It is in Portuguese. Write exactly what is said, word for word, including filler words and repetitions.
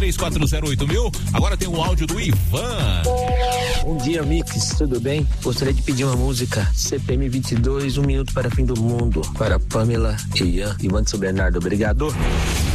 três quatro zero oito mil. Agora tem o áudio do Ivan. Bom dia, Mix, tudo bem? Gostaria de pedir uma música C P M vinte e dois, Um Minuto para o Fim do Mundo, para Pamela e Ian, Ivan de São Bernardo, obrigado.